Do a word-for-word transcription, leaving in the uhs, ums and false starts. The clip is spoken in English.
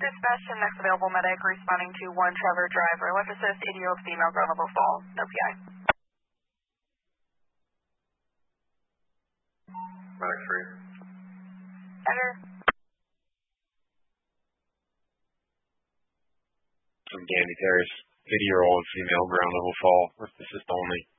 Dispatch and next available medic responding to one Trevor Driver. Left assist, eighty-year-old female, ground level fall. No P I. Medic three. Enter. From Dandy Terrace, eighty-year-old female, ground level fall. Left assist only.